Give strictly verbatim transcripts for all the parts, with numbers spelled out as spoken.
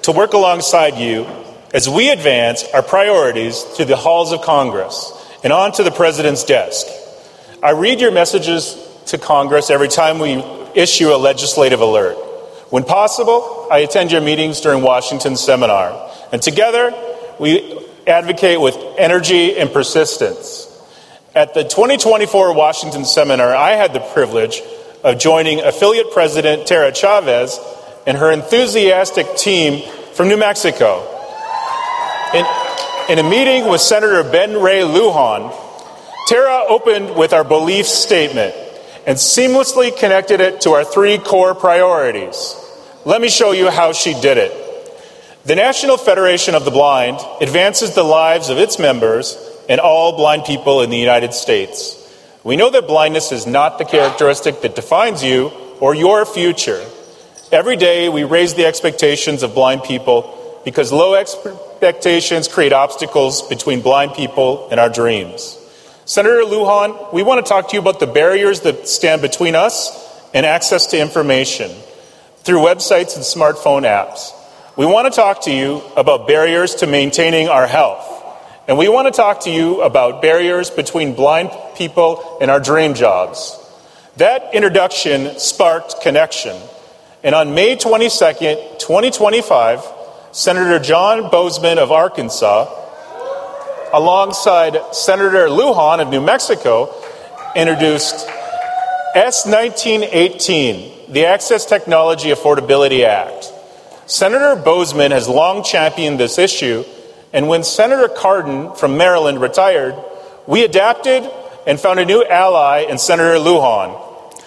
to work alongside you as we advance our priorities through the halls of Congress and onto the President's desk. I read your messages to Congress every time we issue a legislative alert. When possible, I attend your meetings during Washington's seminar, and together we advocate with energy and persistence. At the twenty twenty-four Washington seminar, I had the privilege of joining affiliate President Tara Chavez and her enthusiastic team from New Mexico. In, in a meeting with Senator Ben Ray Lujan, Tara opened with our belief statement and seamlessly connected it to our three core priorities. Let me show you how she did it. The National Federation of the Blind advances the lives of its members and all blind people in the United States. We know that blindness is not the characteristic that defines you or your future. Every day we raise the expectations of blind people because low expectations create obstacles between blind people and our dreams. Senator Lujan, we want to talk to you about the barriers that stand between us and access to information through websites and smartphone apps. We want to talk to you about barriers to maintaining our health. And we want to talk to you about barriers between blind people and our dream jobs. That introduction sparked connection. And on May twenty-second, twenty twenty-five, Senator John Boozman of Arkansas, alongside Senator Lujan of New Mexico, introduced S nineteen eighteen, the Access Technology Affordability Act. Senator Boozman has long championed this issue, and when Senator Cardin from Maryland retired, we adapted and found a new ally in Senator Lujan.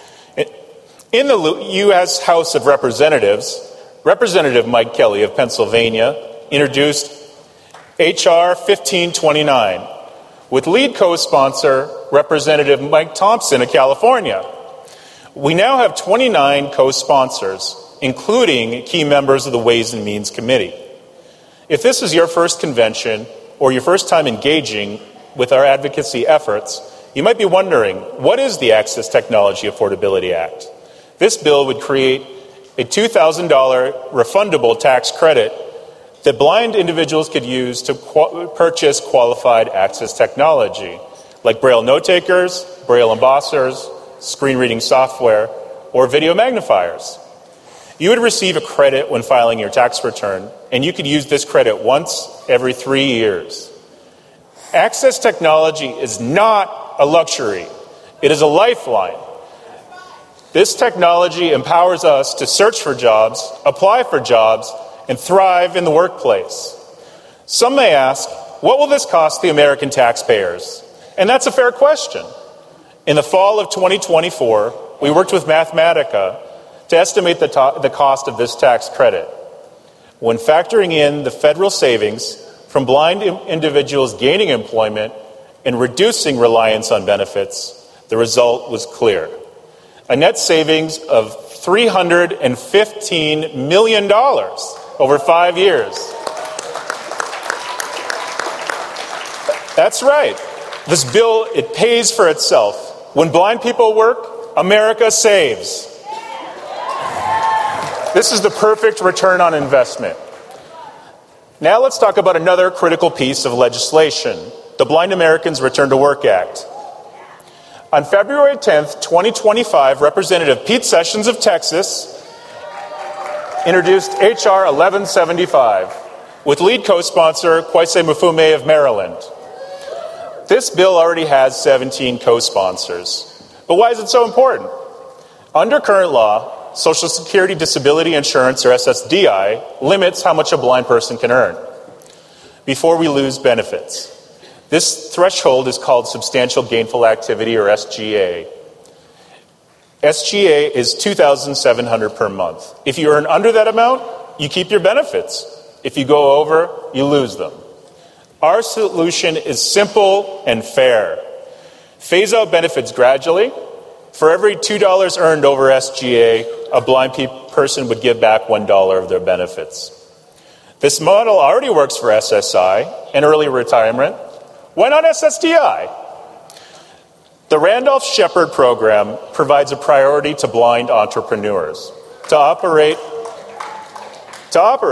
In the U S House of Representatives, Representative Mike Kelly of Pennsylvania introduced H R fifteen twenty-nine, with lead co-sponsor Representative Mike Thompson of California. We now have twenty-nine co-sponsors, including key members of the Ways and Means Committee. If this is your first convention or your first time engaging with our advocacy efforts, you might be wondering, what is the Access Technology Affordability Act? This bill would create a two thousand dollars refundable tax credit that blind individuals could use to qu- purchase qualified access technology, like Braille note takers, Braille embossers, screen reading software, or video magnifiers. You would receive a credit when filing your tax return, and you could use this credit once every three years. Access technology is not a luxury. It is a lifeline. This technology empowers us to search for jobs, apply for jobs, and thrive in the workplace. Some may ask, what will this cost the American taxpayers? And that's a fair question. In the fall of twenty twenty-four, we worked with Mathematica to estimate the, to- the cost of this tax credit. When factoring in the federal savings from blind im- individuals gaining employment and reducing reliance on benefits, the result was clear. A net savings of three hundred fifteen million dollars over five years. That's right. This bill, it pays for itself. When blind people work, America saves. This is the perfect return on investment. Now let's talk about another critical piece of legislation, the Blind Americans Return to Work Act. On February tenth, twenty twenty-five, Representative Pete Sessions of Texas introduced H R eleven seventy-five with lead co-sponsor Kwesi Mfume of Maryland. This bill already has seventeen co-sponsors. But why is it so important? Under current law, Social Security Disability Insurance, or S S D I, limits how much a blind person can earn before we lose benefits. This threshold is called Substantial Gainful Activity, or S G A. S G A is two thousand seven hundred dollars per month. If you earn under that amount, you keep your benefits. If you go over, you lose them. Our solution is simple and fair. Phase out benefits gradually. For every two dollars earned over S G A, a blind pe- person would give back one dollar of their benefits. This model already works for S S I and early retirement. Why not S S D I? The Randolph-Shepard program provides a priority to blind entrepreneurs to operate to operate